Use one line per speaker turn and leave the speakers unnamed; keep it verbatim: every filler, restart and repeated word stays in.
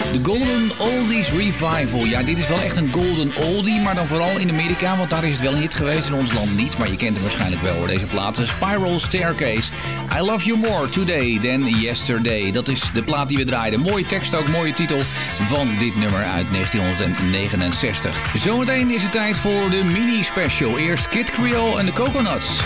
De Golden Oldies Revival. Ja, dit is wel echt een golden oldie, maar dan vooral in Amerika, want daar is het wel een hit geweest, in ons land niet. Maar je kent hem waarschijnlijk wel hoor, deze plaat. Spiral Staircase. I Love You More Today Than Yesterday. Dat is de plaat die we draaiden. Mooie tekst ook, mooie titel van dit nummer uit negentien negenenzestig. Zometeen is het tijd voor de mini-special. Eerst Kid Creole en de Coconuts.